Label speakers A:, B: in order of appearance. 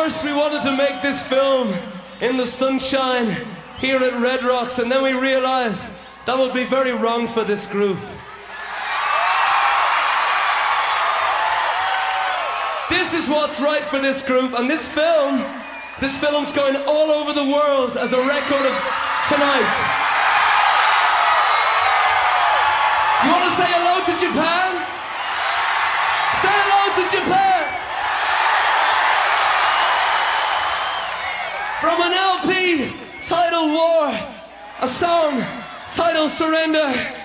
A: first we wanted to make this film in the sunshine here at Red Rocks, and then we realized that would be very wrong for this group. This is what's right for this group, and this film's going all over the world as a record of tonight. You want to say hello to Japan? Say hello to Japan! From an LP titled War, a song titled Surrender.